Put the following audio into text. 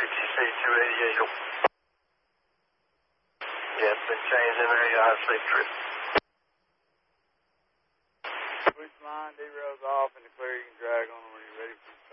BTC 288. Yeah, it's been changed in there. You have a safe trip. Push line, D-rails off, and the clear. You can drag on them when you're ready for